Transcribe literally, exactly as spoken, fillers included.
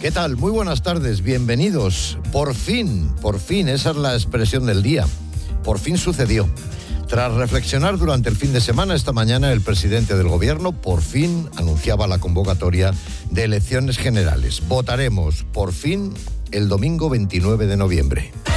¿Qué tal? Muy buenas tardes, bienvenidos. Por fin, por fin, esa es la expresión del día. Por fin sucedió. Tras reflexionar durante el fin de semana, esta mañana el presidente del gobierno por fin anunciaba la convocatoria de elecciones generales. Votaremos por fin el domingo veintinueve de noviembre.